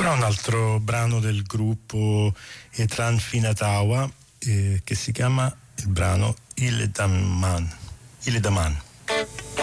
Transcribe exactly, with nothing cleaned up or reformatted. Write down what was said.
Ora un altro brano del gruppo Etran Finatawa eh, che si chiama il brano Ile Daman. Ile Daman.